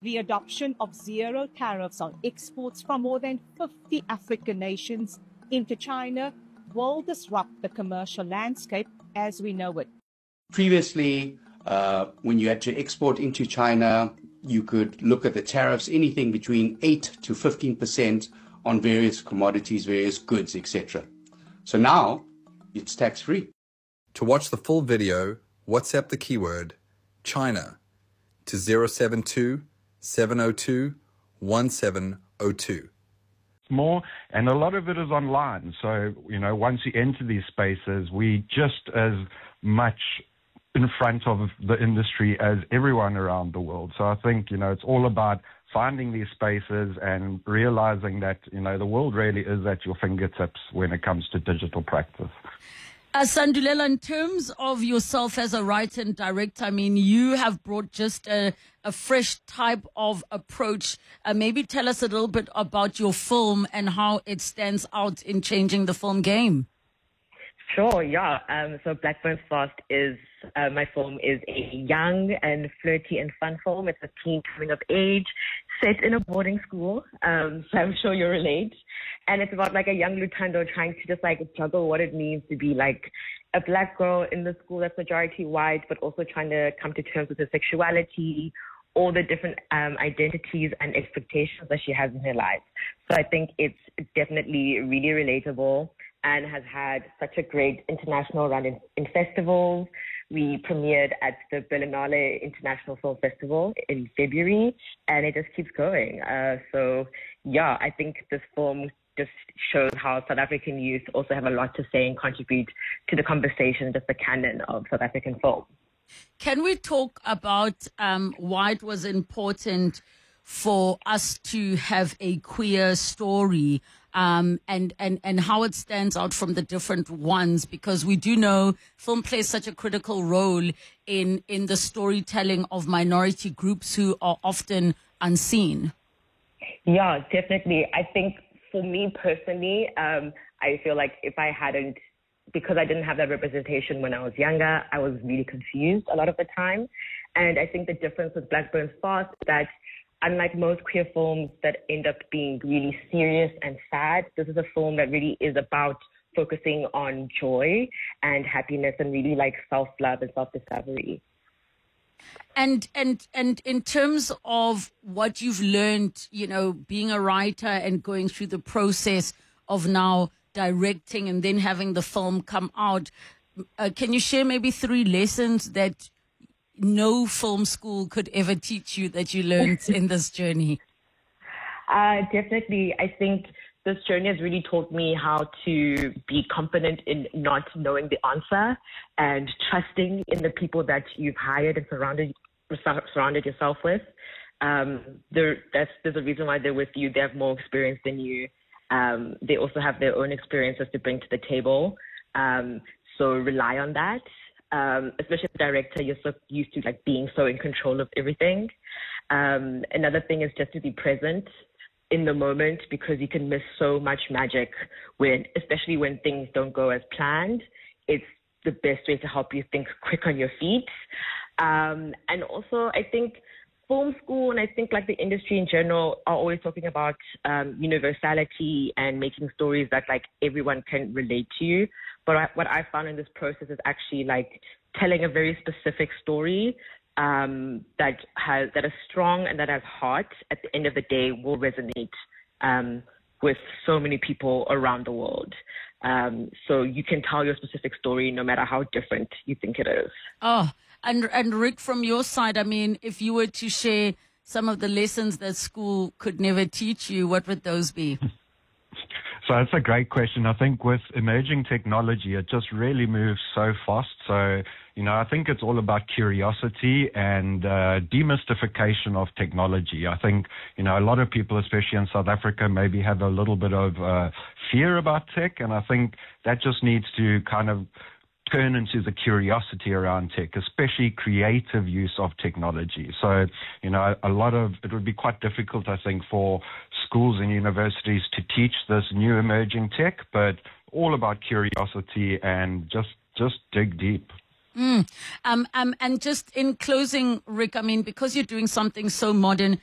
The adoption of zero tariffs on exports from more than 50 African nations into China will disrupt the commercial landscape as we know it. Previously, when you had to export into China, you could look at the tariffs, anything between 8 to 15% on various commodities, various goods, etc. So now it's tax-free. To watch the full video, WhatsApp the keyword China to 072 702 1702. More, and a lot of it is online. So, once you enter these spaces, we just as much in front of the industry as everyone around the world. So I think, it's all about finding these spaces and realizing that, the world really is at your fingertips when it comes to digital practice. Sandulela, in terms of yourself as a writer and director, I mean, you have brought just a fresh type of approach. Maybe tell us a little bit about your film and how it stands out in changing the film game. Sure, yeah. So Black Burns Fast is, my film is a young and flirty and fun film. It's a teen coming of age set in a boarding school. So I'm sure you'll relate. And it's about like a young Lutando trying to just like juggle what it means to be like a black girl in the school that's majority white, but also trying to come to terms with her sexuality, all the different identities and expectations that she has in her life. So I think it's definitely really relatable and has had such a great international run in festivals. We premiered at the Berlinale International Film Festival in February, and it just keeps going. So, yeah, I think this film just shows how South African youth also have a lot to say and contribute to the conversation, just the canon of South African film. Can we talk about why it was important for us to have a queer story and how it stands out from the different ones? Because we do know film plays such a critical role in the storytelling of minority groups who are often unseen. Yeah, definitely. I think for me personally, I feel like if I hadn't, because I didn't have that representation when I was younger, I was really confused a lot of the time. And I think the difference with Black Burns Fast is that unlike most queer films that end up being really serious and sad, this is a film that really is about focusing on joy and happiness and really like self-love and self-discovery. And in terms of what you've learned, being a writer and going through the process of now directing and then having the film come out, can you share maybe 3 lessons that no film school could ever teach you that you learned in this journey? Definitely. I think this journey has really taught me how to be confident in not knowing the answer and trusting in the people that you've hired and surrounded yourself with. There's a reason why they're with you. They have more experience than you. They also have their own experiences to bring to the table. So rely on that. Especially as a director, you're so used to like being so in control of everything. Another thing is just to be present in the moment, because you can miss so much magic especially when things don't go as planned. It's the best way to help you think quick on your feet. And also, I think film school and I think like the industry in general are always talking about universality and making stories that like everyone can relate to. But what I found in this process is actually like telling a very specific story that is strong and that has heart. At the end of the day, will resonate with so many people around the world. So you can tell your specific story no matter how different you think it is. Oh, and Rick, from your side, I mean, if you were to share some of the lessons that school could never teach you, what would those be? So that's a great question. I think with emerging technology, it just really moves so fast. So, I think it's all about curiosity and demystification of technology. I think, a lot of people, especially in South Africa, maybe have a little bit of fear about tech. And I think that just needs to kind of turn into the curiosity around tech, especially creative use of technology. So, it would be quite difficult, I think, for schools and universities to teach this new emerging tech, but all about curiosity and just dig deep. And just in closing, Rick, I mean, because you're doing something so modern,